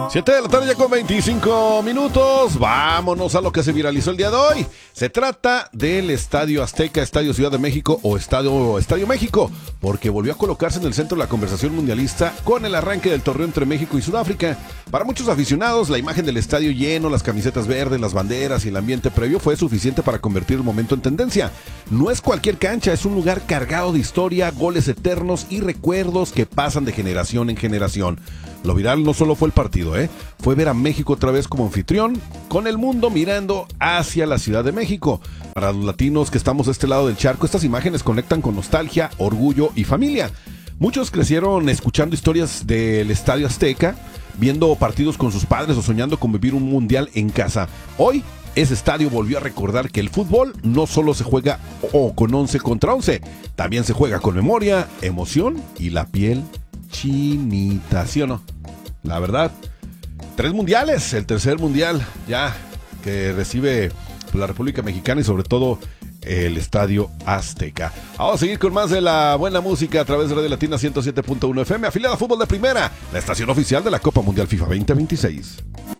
7 de la tarde ya con 25 minutos. Vámonos a lo que se viralizó el día de hoy. Se trata del Estadio Azteca, Estadio Ciudad de México o Estadio México, porque volvió a colocarse en el centro de la conversación mundialista con el arranque del torneo entre México y Sudáfrica. Para muchos aficionados, la imagen del estadio lleno, las camisetas verdes, las banderas y el ambiente previo fue suficiente para convertir el momento en tendencia. No es cualquier cancha, es un lugar cargado de historia, goles eternos y recuerdos que pasan de generación en generación. Lo viral no solo fue el partido, fue ver a México otra vez como anfitrión, con el mundo mirando hacia la Ciudad de México. Para los latinos que estamos de este lado del charco, estas imágenes conectan con nostalgia, orgullo y familia. Muchos crecieron escuchando historias del Estadio Azteca, viendo partidos con sus padres o soñando con vivir un mundial en casa. Hoy, ese estadio volvió a recordar que el fútbol no solo se juega con 11 contra 11, también se juega con memoria, emoción y la piel chinita, ¿sí o no? La verdad, 3 mundiales, el tercer mundial ya que recibe la República Mexicana y sobre todo el Estadio Azteca. Vamos a seguir con más de la buena música a través de Radio Latina 107.1 FM, afiliada a Fútbol de Primera, la estación oficial de la Copa Mundial FIFA 2026.